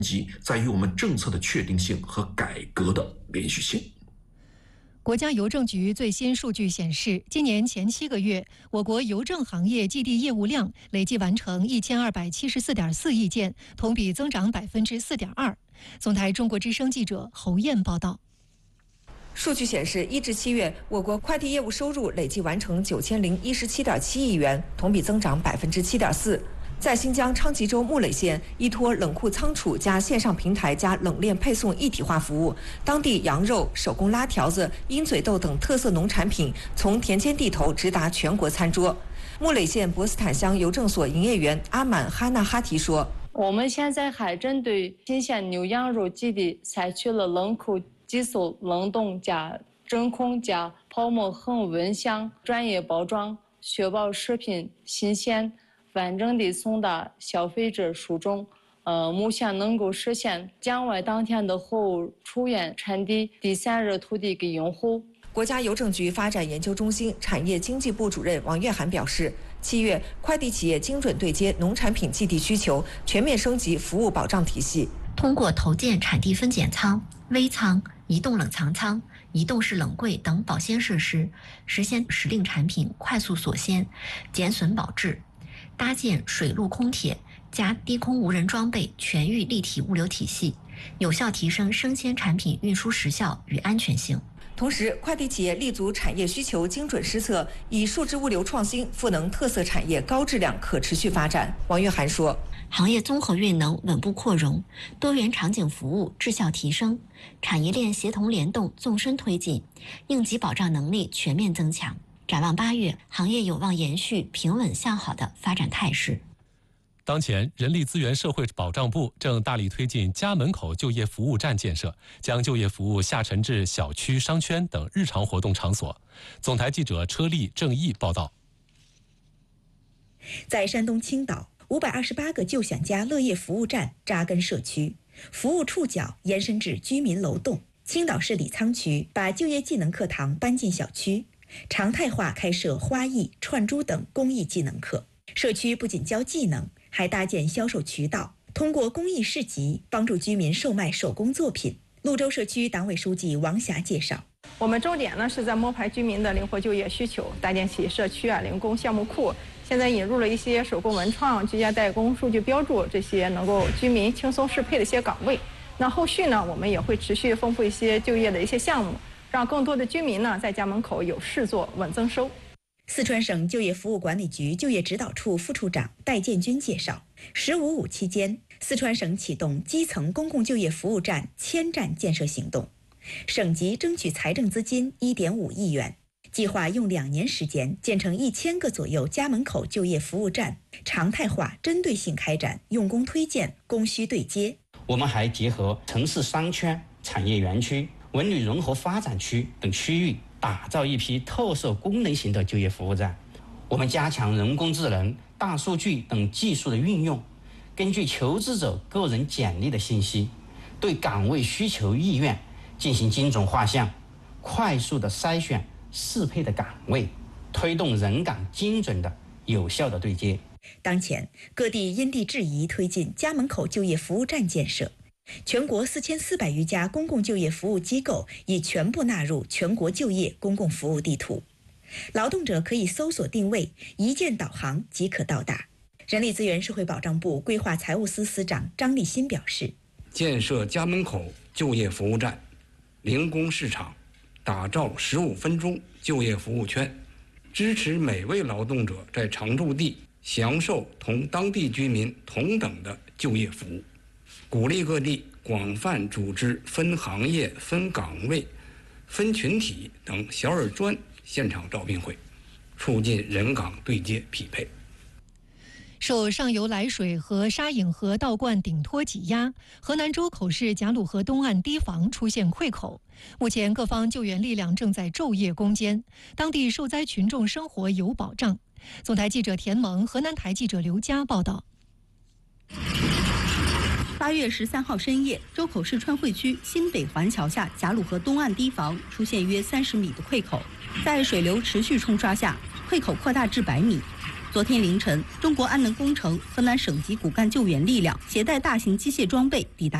机在于我们政策的确定性和改革的连续性。 国家邮政局最新数据显示，今年前7个月，我国邮政行业寄递业务量累计完成1274.4亿件，同比增长4.2%。总台中国之声记者侯燕报道。 数据显示，1至7月，我国快递业务收入累计完成9017.7亿元，同比增长7.4%。在新疆昌吉州木垒县，依托冷库仓储加线上平台加冷链配送一体化服务，当地羊肉、手工拉条子、鹰嘴豆等特色农产品从田间地头直达全国餐桌。木垒县博斯坦乡邮政所营业员阿满哈纳哈提说：“ 我们现在还针对新鲜牛羊肉基地采取了冷库急速冷冻加真空加泡沫恒温箱专业包装，确保食品新鲜完整地送达消费者手中。目前能够实现将外当天的货物出原产地第3日土地给用户。” 国家邮政局发展研究中心产业经济部主任王月涵表示，7月，快递企业精准对接农产品寄递需求，全面升级服务保障体系。 通过投建产地分拣仓、微仓、移动冷藏仓、移动式冷柜等保鲜设施，实现时令产品快速锁鲜、减损保质。搭建水陆空铁加低空无人装备全域立体物流体系，有效提升生鲜产品运输时效与安全性。 同时，快递企业立足产业需求，精准施策，以数字物流创新赋能特色产业高质量可持续发展。王月涵说：“ 行业综合运能稳步扩容，多元场景服务质效提升，产业链协同联动纵深推进，应急保障能力全面增强。展望8月，行业有望延续平稳向好的发展态势。” 当前，人力资源社会保障部正大力推进家门口就业服务站建设，将就业服务下沉至小区、商圈等日常活动场所。总台记者车丽、郑毅报道。 在山东青岛，528个就享家乐业服务站扎根社区，服务触角延伸至居民楼栋。青岛市李沧区把就业技能课堂搬进小区，常态化开设花艺、串珠等工艺技能课。社区不仅教技能，还搭建销售渠道，通过公益市集帮助居民售卖手工作品。潞州社区党委书记王霞介绍， 我们重点呢是在摸排居民的灵活就业需求，搭建起社区零工项目库。现在引入了一些手工文创、居家代工、数据标注这些能够居民轻松适配的一些岗位。那后续呢，我们也会持续丰富一些就业的一些项目，让更多的居民呢在家门口有事做、稳增收。 四川省就业服务管理局就业指导处副处长戴建军介绍，15.5期间，四川省启动基层公共就业服务站1000站建设行动，省级争取财政资金1.5亿元，计划用2年时间建成1000个左右家门口就业服务站，常态化、针对性开展用工推荐、供需对接。 我们还结合城市商圈、产业园区、文旅融合发展区等区域，打造一批特色功能型的就业服务站。我们加强人工智能、大数据等技术的运用，根据求职者个人简历的信息，对岗位需求意愿进行精准画像，快速的筛选适配的岗位，推动人岗精准的有效的对接。 当前，各地因地制宜推进家门口就业服务站建设，全国4400余家公共就业服务机构已全部纳入全国就业公共服务地图，劳动者可以搜索定位，一键导航即可到达。人力资源社会保障部规划财务司司长张立新表示， 建设家门口就业服务站、零工市场，打造15分钟就业服务圈，支持每位劳动者在常住地享受同当地居民同等的就业服务，鼓励各地广泛组织分行业、分岗位、分群体等小而专现场招聘会，促进人岗对接匹配。 受上游来水和沙引河倒灌顶托挤压，河南周口市贾鲁河东岸堤防出现溃口，目前各方救援力量正在昼夜攻坚，当地受灾群众生活有保障。总台记者田萌、河南台记者刘佳报道。 8月13号深夜，周口市川汇区新北环桥下贾鲁河东岸堤防出现约30米的溃口，在水流持续冲刷下，溃口扩大至100米。 昨天凌晨，中国安能工程河南省级骨干救援力量携带大型机械装备抵达